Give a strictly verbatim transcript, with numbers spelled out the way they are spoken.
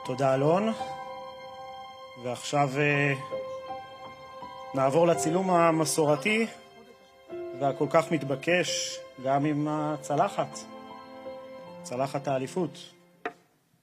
תודה אלון. ועכשיו נעבור לצילום המסורתי והכל כך מתבקש גם עם הצלחת, צלחת האליפות.